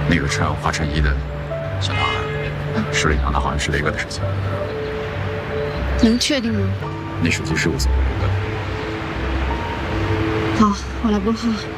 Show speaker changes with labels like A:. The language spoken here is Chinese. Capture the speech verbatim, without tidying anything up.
A: 那个穿花衬衣的小男孩，手里拿的好像是雷哥的手机。
B: 能确定吗？
A: 那手机是我送给雷哥的。
B: 好，我来拨号。